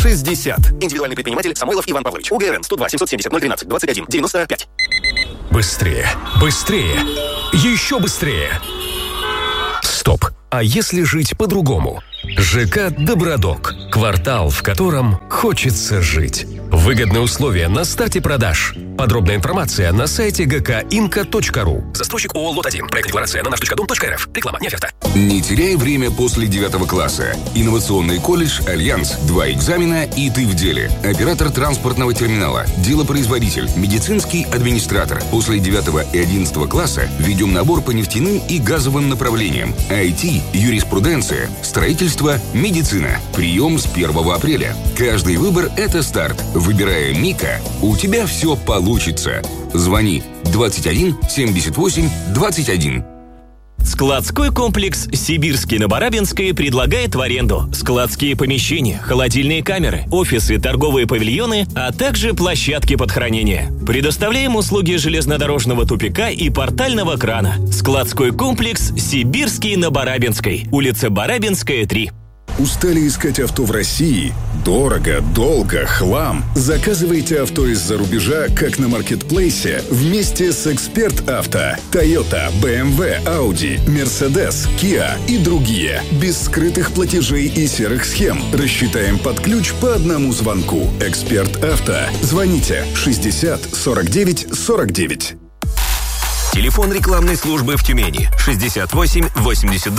60. Индивидуальный предприниматель Самойлов Иван Павлович. УГРН 102 770 013 21 95. Быстрее, быстрее, еще быстрее. Стоп. А если жить по-другому? ЖК «Добродок». Квартал, в котором хочется жить. Выгодные условия на старте продаж. Подробная информация на сайте gkinka.ru. Застройщик ООО «Лот-1». Проект декларация на наш.дом.рф. Реклама, не оферта. Не теряй время после 9 класса. Инновационный колледж «Альянс». 2 экзамена и ты в деле. Оператор транспортного терминала, делопроизводитель, медицинский администратор. После 9 и 11 класса ведем набор по нефтяным и газовым направлениям. IT, юриспруденция, строительство, медицина. Прием с 1 апреля. Каждый выбор – это старт. Выбирая МИКа, у тебя все получится. Звони 21 78 21. Складской комплекс «Сибирский» на Барабинской предлагает в аренду складские помещения, холодильные камеры, офисы, торговые павильоны, а также площадки под хранение. Предоставляем услуги железнодорожного тупика и портального крана. Складской комплекс «Сибирский» на Барабинской, улица Барабинская, 3. Устали искать авто в России? Дорого, долго, хлам? Заказывайте авто из-за рубежа, как на маркетплейсе, вместе с «Эксперт Авто». Toyota, BMW, Audi, Mercedes, Kia и другие. Без скрытых платежей и серых схем. Рассчитаем под ключ по одному звонку. «Эксперт Авто». Звоните 60 49 49. Телефон рекламной службы в Тюмени 68 82